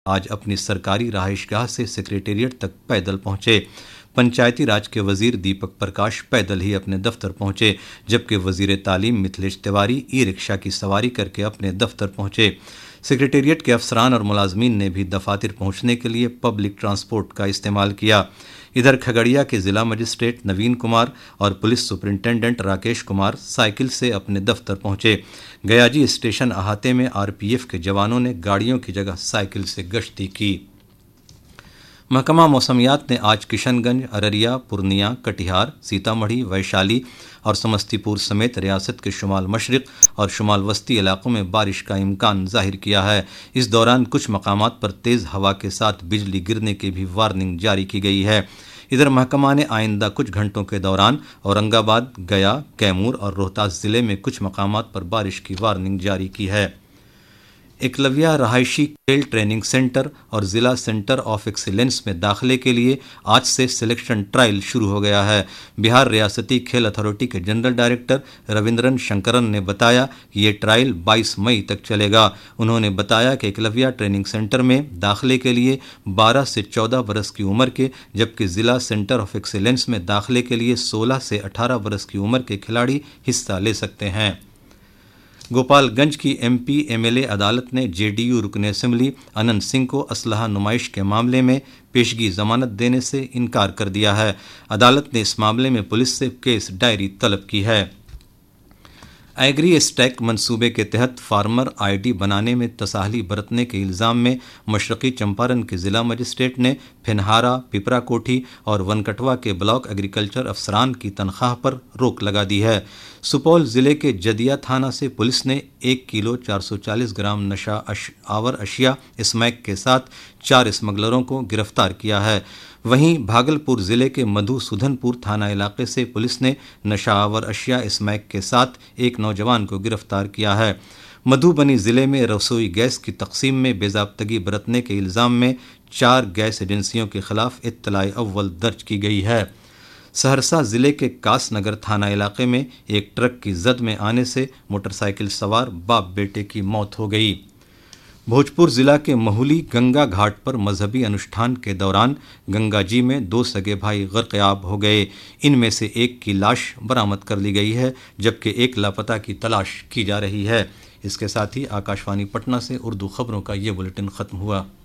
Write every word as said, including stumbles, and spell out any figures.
آج اپنی سرکاری رہائش گاہ سے سیکریٹریٹ تک پیدل پہنچے۔ پنچایتی راج کے وزیر دیپک پرکاش پیدل ہی اپنے دفتر پہنچے، جبکہ وزیر تعلیم متھلیش تیواری ای رکشا کی سواری کر کے اپنے دفتر پہنچے۔ سیکریٹریٹ کے افسران اور ملازمین نے بھی دفاتر پہنچنے کے لیے پبلک ٹرانسپورٹ کا استعمال کیا۔ ادھر کھگڑیا کے ضلع مجسٹریٹ نوین کمار اور police superintendent Rakesh Kumar cycle سے اپنے دفتر پہنچے۔ گیاجی اسٹیشن احاطے میں آر پی ایف کے جوانوں نے گاڑیوں کی جگہ سائیکل سے گشتی کی۔ محکمہ موسمیات نے آج کشن گنج، ارریا، پورنیا، کٹیہار، سیتامڑھی، ویشالی اور سمستی پور سمیت ریاست کے شمال مشرق اور شمال وسطی علاقوں میں بارش کا امکان ظاہر کیا ہے۔ اس دوران کچھ مقامات پر تیز ہوا کے ساتھ بجلی گرنے کی بھی وارننگ جاری کی گئی ہے۔ ادھر محکمہ نے آئندہ کچھ گھنٹوں کے دوران اورنگ آباد، گیا، کیمور اور روہتاس ضلع میں کچھ مقامات پر بارش کی وارننگ جاری کی ہے۔ ایکلویہ رہائشی کھیل ٹریننگ سینٹر اور ضلع سینٹر آف ایکسیلنس میں داخلے کے لیے آج سے سلیکشن ٹرائل شروع ہو گیا ہے۔ بہار ریاستی کھیل اتھارٹی کے جنرل ڈائریکٹر رویندرن شنکرن نے بتایا کہ یہ ٹرائل بائیس مئی تک چلے گا۔ انہوں نے بتایا کہ ایکلویہ ٹریننگ سینٹر میں داخلے کے لیے بارہ سے چودہ برس کی عمر کے، جبکہ ضلع سینٹر آف ایکسیلنس میں داخلے کے لیے سولہ سے اٹھارہ برس کی عمر کے کھلاڑی حصہ لے سکتے ہیں۔ گوپال گنج کی M P M L A عدالت نے جے ڈی یو رکن اسمبلی اننت سنگھ کو اسلحہ نمائش کے معاملے میں پیشگی ضمانت دینے سے انکار کر دیا ہے۔ عدالت نے اس معاملے میں پولیس سے کیس ڈائری طلب کی ہے۔ ایگری اسٹیک منصوبے کے تحت فارمر آئی ڈی بنانے میں تساہلی برتنے کے الزام میں مشرقی چمپارن کے ضلع مجسٹریٹ نے پھنہارا، پپرا کوٹھی اور ونکٹوا کے بلاک ایگریکلچر افسران کی تنخواہ پر روک لگا دی ہے۔ سپول ضلع کے جدیا تھانہ سے پولیس نے ایک کلو چار سو چالیس گرام نشہ آور اشیاء اسمیک کے ساتھ چار اسمگلروں کو گرفتار کیا ہے۔ وہیں بھاگلپور ضلع کے مدھو سودھن پور تھانہ علاقے سے پولیس نے نشہ آور اشیاء اسمیک کے ساتھ ایک نوجوان کو گرفتار کیا ہے۔ مدھوبنی ضلع میں رسوئی گیس کی تقسیم میں بے ضابطگی برتنے کے الزام میں چار گیس ایجنسیوں کے خلاف اطلاع اول درج کی گئی ہے۔ سہرسہ ضلع کے کاس نگر تھانہ علاقے میں ایک ٹرک کی زد میں آنے سے موٹر سائیکل سوار باپ بیٹے کی موت ہو گئی۔ بھوجپور ضلع کے مہولی گنگا گھاٹ پر مذہبی انوشٹھان کے دوران گنگا جی میں دو سگے بھائی غرقیاب ہو گئے۔ ان میں سے ایک کی لاش برآمد کر لی گئی ہے، جبکہ ایک لاپتہ کی تلاش کی جا رہی ہے۔ اس کے ساتھ ہی آکاش وانی پٹنہ سے اردو خبروں کا یہ بلیٹن ختم ہوا۔